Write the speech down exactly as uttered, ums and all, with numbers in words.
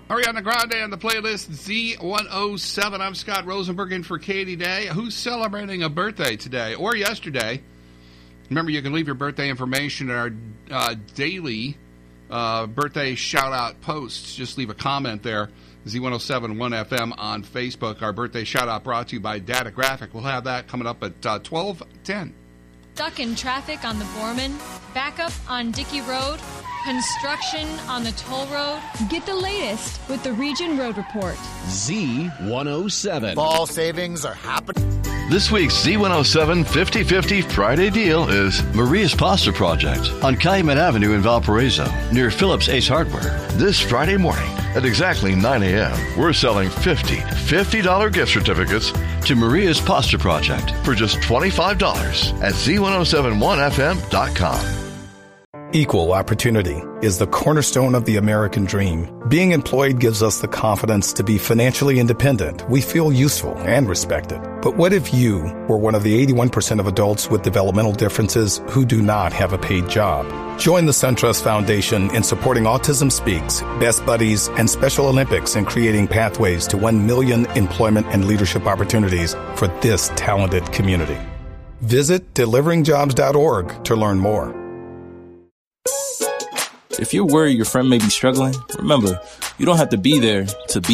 Ariana Grande on the playlist, Z one oh seven. I'm Scott Rosenberg in for Katie Day. Who's celebrating a birthday today or yesterday? Remember, you can leave your birthday information in our uh, daily uh, birthday shout-out posts. Just leave a comment there, Z one oh seven one F M on Facebook. Our birthday shout-out brought to you by Data Graphic. We'll have that coming up at uh, twelve ten. Stuck in traffic on the Borman, backup on Dickey Road, construction on the toll road. Get the latest with the Region Road Report. Z one oh seven. Fall savings are happening. This week's Z one oh seven fifty fifty Friday deal is Maria's Pasta Project on Calumet Avenue in Valparaiso, near Phillips Ace Hardware. This Friday morning at exactly nine a.m., we're selling fifty fifty dollars gift certificates to Maria's Pasta Project for just twenty-five dollars at Z one oh seven one F M dot com. Equal opportunity is the cornerstone of the American dream. Being employed gives us the confidence to be financially independent. We feel useful and respected. But what if you were one of the eighty-one percent of adults with developmental differences who do not have a paid job? Join the SunTrust Foundation in supporting Autism Speaks, Best Buddies, and Special Olympics in creating pathways to one million employment and leadership opportunities for this talented community. Visit delivering jobs dot org to learn more. If you're worried your friend may be struggling, remember, you don't have to be there to be